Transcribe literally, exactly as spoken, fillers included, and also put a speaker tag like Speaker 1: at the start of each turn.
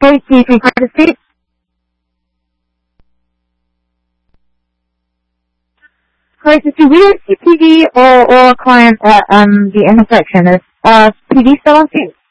Speaker 1: Hey, Chief, you to speak? Hi, to see, we are C P D or, or a client at um, the intersection. Is uh, P D still on scene?